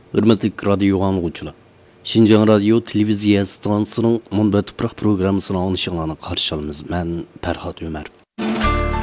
Hürmetli radyo anlıqçılar. Şinjan Radyo Televiziya stansiyasının Munbet Tuproq programmasını anışıqlarını qarşı alımız. Mən Pərhad Ömər.